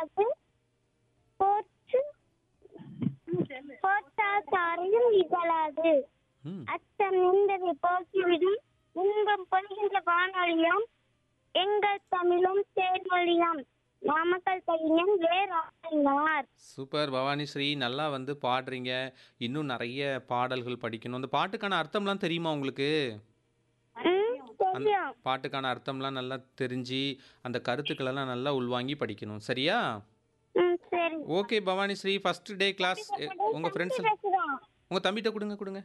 இகழாது போற்று போற்றாதாரையும் இகழாது. ம் அச்சம் நின்றதை போக்கிவிடும் இன்பம் பொழிகின்ற வானொலியாம் எங்கள் தமிழும் தேர்மொழியாம். நாமக்கல் கவிஞன் வேறார். சூப்பர் பவானி ஸ்ரீ, நல்லா வந்து பாடுறீங்க. இன்னும் நிறைய பாடல்கள் படிக்கணும். அந்த பாட்டுக்கான அர்த்தம்லாம் தெரியுமா உங்களுக்கு? அந்த தெரியும். பாட்டுக்கான அர்த்தம்லாம் நல்லா தெரிஞ்சு அந்த கருத்துக்களெல்லாம் நல்லா உள்வாங்கி படிக்கணும். சரியா? சரி. Okay Bhavani Sri, first day class உங்கள் ஃப்ரெண்ட்ஸ் பேசுறோம். உங்கள் தம்பிகிட்ட கொடுங்க கொடுங்க.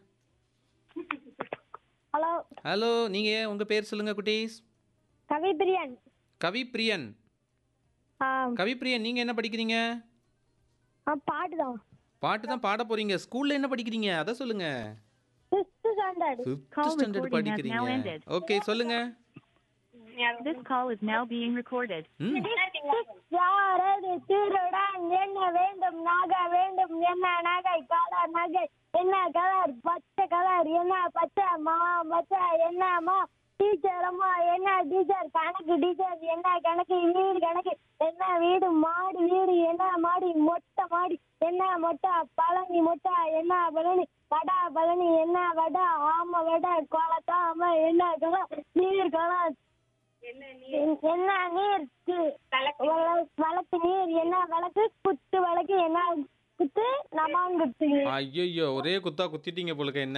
ஹலோ, ஹலோ, நீங்கள் உங்கள் பேர் சொல்லுங்கள் குட்டீஸ். கவிபிரியன். கவிப்பிரியன். கவிப்பிரியன், நீங்கள் என்ன படிக்கிறீங்க? பாட்டுதான். பாட்டு தான் பாட போகிறீங்க. ஸ்கூலில் என்ன படிக்கிறீங்க அதை சொல்லுங்கள். 5th standard. ஃபிஃப்த் ஸ்டாண்டர்ட் படிக்கிறீங்க. ஓகே சொல்லுங்கள். This call is now being recorded. ம் யாரது திருடன் என்ன வேண்டும் நகை வேண்டும் என்ன நகை கலர் நகை என்ன கலர் பச்சை கலர் என்ன பச்சை மா பச்சை என்னமா டீச்சர் அம்மா என்ன டீச்சர் கணக்கு டீச்சர் என்ன கணக்கு வீடு கணக்கு என்ன வீடு மாடி வீடு என்ன மாடி மொட்டை மாடி என்ன மொட்டை பழனி மொட்டை என்ன பழனி வடா பழனி என்ன வடா ஆமா வடை குளத்தாம என்ன குளம் நீர் குளம் என்ன நீர் வழக்கு நீர் என்ன வழக்கு குத்து வழக்கு என்ன குத்து நமாங்குத்து. ஐயோ, ஒரே குத்தா குத்திட்டீங்க போலுக்க. என்ன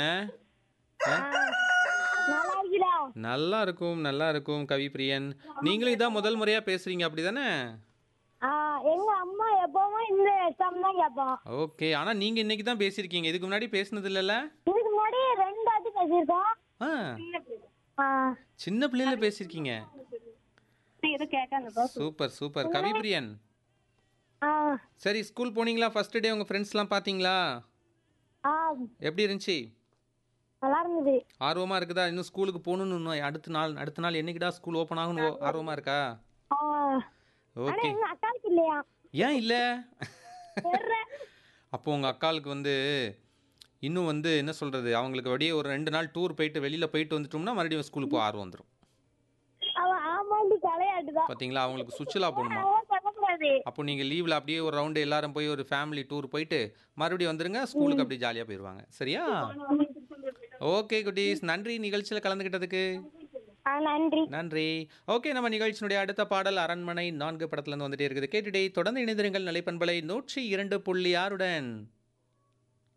நல்லா இருக்குதா? நல்லா இருக்கும் நல்லா இருக்கும் கவிப்பிரியன். நீங்களும் இதான் முதல் முறையா பேசுறீங்க அப்படிதானே? எங்க அம்மா எப்பவும் இந்த எக்ஸாம் தான் கேட்போம். ஓகே, ஆனா நீங்க இன்னைக்கு தான் பேசியிருக்கீங்க. இதுக்கு முன்னாடி பேசுனது இல்லைல்ல? இதுக்கு முன்னாடி 2 வாட்டி பேசியிருக்கோம். சின்ன பிள்ளைல பேசியிருக்கீங்க. Super super கவிப்பிரியன். சரி, ஸ்கூல் போனீங்களா? ஃபர்ஸ்ட் டே உங்க ஃப்ரெண்ட்ஸ்லாம் பாத்தீங்களா? எப்படி இருந்துச்சு? நல்லா இருந்தது. ஆர்வமா இருக்குதா? இன்னும் ஸ்கூலுக்கு போகணும்னு அடுத்த நாள் என்னைக்குடா ஸ்கூல் ஓப்பன் ஆகும்னு ஆர்வமா இருக்கா? ஓகே. எங்க அக்காவுக்கு இல்லையா? ஏன் இல்ல? அப்போ உங்க அக்காளுக்கு வந்து இன்னும் வந்து என்ன சொல்றது, அவங்களுக்கு அப்படியே ஒரு 2 நாள் டூர் போயிட்டு வெளியில போயிட்டு வந்துட்டோம்னா மறுபடியும் ஸ்கூலுக்கு போக ஆர்வம் வந்துடும். பாத்தீங்களா, அவங்களுக்கு சுற்றுலா போகணுமா? அப்போ நீங்க லீவ்ல அப்படியே ஒரு ரவுண்டு எல்லாரும் போய் ஒரு ஃபேமிலி டூர் போயிட்டு மறுபடியும் வந்துருங்க. ஸ்கூலுக்கு அப்படியே ஜாலியா போயிடுவாங்க. சரியா? ஓகே குட்டீஸ், நன்றி நிகழ்ச்சியில கலந்துக்கிட்டதுக்கு. நன்றி. நன்றி. ஓகே, நம்ம நிகழ்ச்சியினுடைய அடுத்த பாடல் அரண்மனை 4 படத்துல இருந்து வந்துட்டே இருக்குது. கேட்டுட்டே தொடர்ந்து இணைந்திருங்கள் நிலைப்பண்பலை 102.6 உடன்.